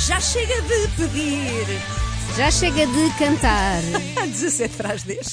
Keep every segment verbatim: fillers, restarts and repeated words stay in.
Já chega de pedir. Já chega de cantar. dezassete para as dez.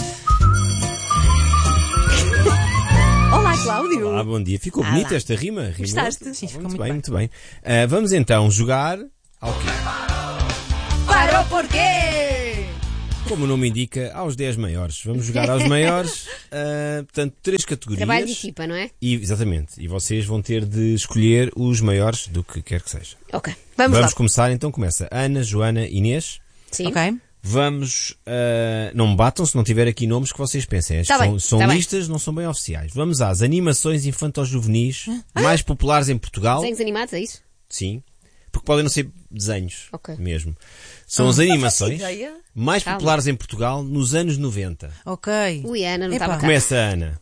Olá, Cláudio. Olá, bom dia. Ficou Olá. bonita esta rima. Rimou. Gostaste? Sim, ficou muito muito bem, bem. muito bem. Ah, vamos então jogar ao quê? Para o porquê? Como o nome indica, aos dez maiores. Vamos jogar aos maiores. ah, portanto, três categorias. Trabalho de equipa, não é? E, exatamente. E vocês vão ter de escolher os maiores do que quer que seja. Ok. Vamos, Vamos lá. começar, então começa Ana, Joana, Inês. Sim. Ok. Vamos, ah, não me batam se não tiver aqui nomes que vocês pensem. Estas Tá são bem, são tá bem. listas, não são bem oficiais. Vamos às animações infanto-juvenis mais populares em Portugal. Desenhos animados, é isso? Sim. Porque podem não ser desenhos Ok. mesmo. São as animações ideia. mais Calma. populares em Portugal nos anos noventa. Ok. Ui, a Ana não Epá. estava cá. Começa a Ana.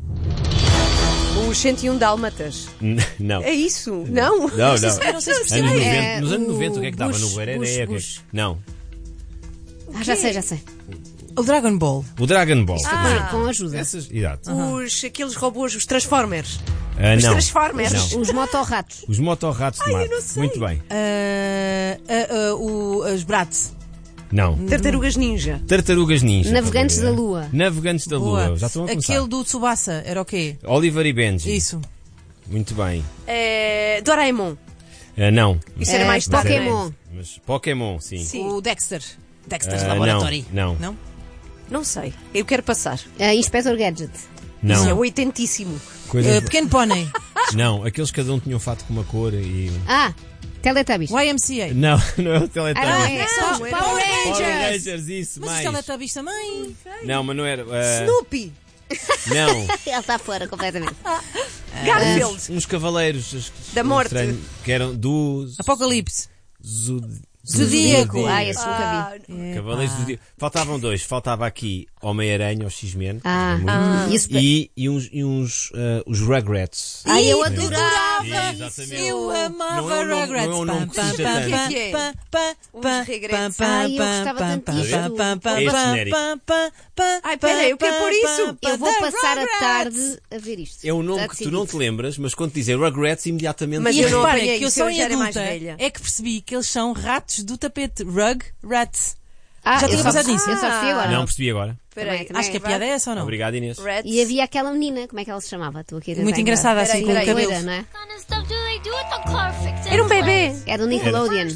Os cento e um dálmatas. N- Não. É isso? Não? Não, não. Eu não sei se percebi. Anos noventa, É, nos anos o noventa o que é que dava? Bush, No Guerreiro Bush, é Bush. Não. Ah, já sei, já sei. O Dragon Ball. O Dragon Ball. Ah. Com ajuda. Essas, exato. Os, aqueles robôs, os Transformers. Ah, Os não. Transformers. Não. Os motorratos. Os motorratos de Marte. não sei. Muito bem. Ah, ah, ah, o, as Bratz. Não. Tartarugas Ninja. Tartarugas Ninja. Navegantes estás a da ver? Lua. Navegantes da Lua. Boa. Já estão a começar. Aquele do Tsubasa, era o quê? Oliver e Benji. Isso. Muito bem. É, Doraemon. Ah, não. Isso era Eh, mais tarde. Pokémon. Mas Pokémon, sim. Sim. O Dexter. Dexter's Ah, Laboratory. não, não. Não? Não sei. Eu quero passar. Ah, Inspector Gadget. Não. Isso é oitentíssimo. Coisas... Ah, Pequeno Pônei. Não, aqueles que cada um tinha um fato com uma cor e... Ah, Teletubbies. Y M C A. Não, não é o Teletubbies. Ah, não é. Não, Power era- Power Rangers. Rangers, isso, Mas os mais. Teletubbies também. Não, mas não era... ah, Snoopy. não, Ele está fora completamente. Garfield. uns cavaleiros... os- Da morte. estranho, que eram dos... Apocalipse. Zod... Zodíaco. Ah, esse nunca Ah, vi. Cavaleiros do Zodíaco. Faltavam dois. Faltava aqui Homem-Aranha, ou X-Men. Ah, muito. ah. Isso, E, e uns, e uns ah, os Rugrats. Ai, eu Ih, adorava. Exatamente. Eu amava Não é um nome- Rugrats. não é um nome que se diz tanto. O que é que é? Pam, pam, Os pam, Rugrats. pam, Ai, eu pam, gostava pam, tanto disto. pam, pam, pam, É este pam, genérico. pam, pam, pam, Ai, peraí, eu quero pam, pôr isso. pam, Eu vou pam, passar a Rugrats. tarde a ver isto. É um nome Está que tu não te decidido. lembras, mas quando dizem Rugrats, imediatamente... Mas E eu não reparem apanhei que eu isso, só eu em já era mais adulta velha. é que percebi que eles são ratos do tapete. Rug Rats. Ah, Já eu tinha só- pensado nisso. Eu só percebi agora. Não percebi agora. Peraí, Também, Acho que a piada é essa ou não? Obrigado, Inês. Rats. E havia aquela menina, como é que ela se chamava? Estou aqui a tentar Muito lembrar. engraçada assim Peraí, com o peraí. cabelo. Loira, não é? Era um bebê. É do Nickelodeon.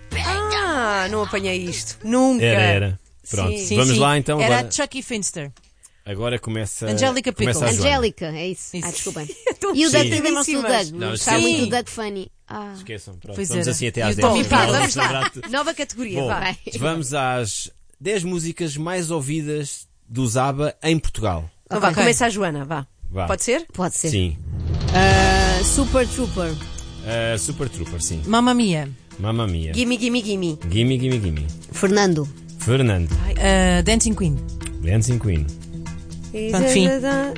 Ah, não apanhei isto. Nunca. Era, era. Pronto, Sim. Sim, vamos sim. lá então. Era Agora, a Chucky Finster. agora começa... Angélica começa a Pickles. Joana. Angélica, é isso. Isso. Ah, desculpem. Estou E o Doug, Sim. lembram-se do Doug? Não, Gostava sim. muito do Doug Funny. Ah. Esqueçam, pronto. Pois Vamos era. assim até E às o dez. Tommy, Vá, Sim. vamos lá. Lembrar-te. Nova categoria, Bom, vá. Vai. vamos às dez músicas mais ouvidas do Zaba em Portugal. Então vá, Ok. começa a Joana, vá. Vá. Pode ser? Pode ser. Sim. Ah, Super Trooper. Uh, Super Trooper, sim. Mamma Mia. Mamma Mia. Gimme, gimme, gimme. Gimme, gimme, gimme. Fernando. Fernando. Uh, Dancing Queen. Dancing Queen. Pronto, fim.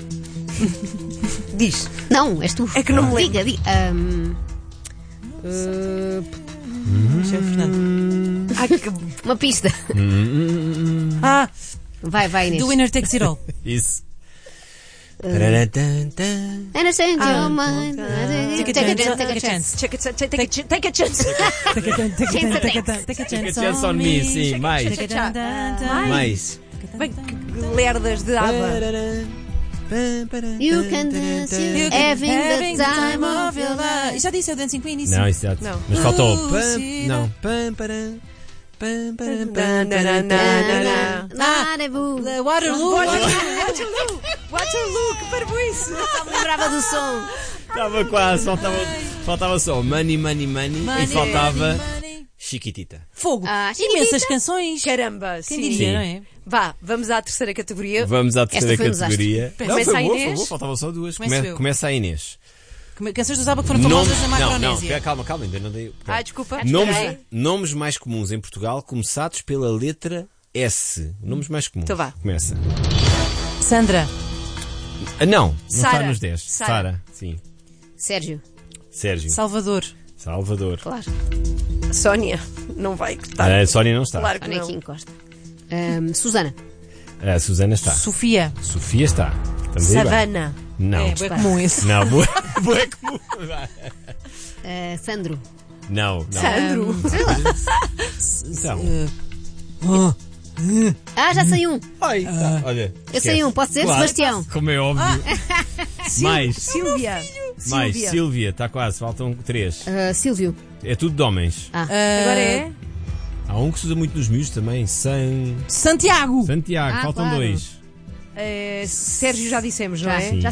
Diz. Não, és tu. É que não me lembro. Diga, diga. Ahm, ah, Isso é o Fernando. Ai, que... uma pista. Ah, Vai, vai, Inês. The Winner Takes It All. Isso. Understand Ah. your mind. Take a chance, take a chance. Check it, take, take, take, take a chance. Take a chance, take a chance, take a chance, take a Take a chance on me, sim, mais. Take a chance. Mais. Bem, que lerdas de aba. You can dance, you You can- having the time of your life. life. Já disse é o Dancing Queen, isso? Não, isso já. Não. Mas faltou. Uh, Pam, sim, não. Pam, param. Pam, param, pam, Na, na, param, na, pam. na, na. Rendezvous. The Waterloo. Waterloo! Waterloo, que parboice! Só me lembrava do som. Estava quase, faltava, faltava só Money, Money, Money, Money, e faltava money, money. Chiquitita. Fogo. Ah, Imensas canções. Caramba, Quem sim. diria, Sim. não é? Vá, vamos à terceira categoria. Vamos à terceira foi um desastre. categoria. Não, Começa foi a boa, Inês? foi boa, faltavam só duas. Começo Come- eu. começa a Inês. Como- Canções do Zaba que foram famosas na não, não, Macronésia. pera, calma, calma, ainda não dei. Ah, desculpa. Nomes, Espera aí. nomes mais comuns em Portugal começados pela letra S. Nomes mais comuns. Então vá. Começa. Sandra. Ah, não, não está Sara. nos dez. Sara. Sara, sim. Sérgio, Sérgio. Salvador. Salvador. claro. Sónia, não vai estar. A Sónia não está. Claro que Olha não. aqui encosta. Ahm, Susana, A Susana está. Sofia. Sofia está. Estamos aí bem. Savana. Não. É, bem comum esse. Não, boa, boa é comum. ah, Sandro, Não, não. Sandro. Então. Uh, Ah, já sei um. Ai, tá. Olha. Eu sei um, posso dizer? Claro. Sebastião. Como é óbvio. Mais. Silvia. Mais. Silvia. Silvia, está quase. Faltam três. Ah, Silvio. É tudo de homens. Ah. Agora é. Há um que se usa muito nos miúdos também. San... Santiago. Santiago. Ah, Faltam claro. dois. é, Sérgio já dissemos, não Já, é? Sim. já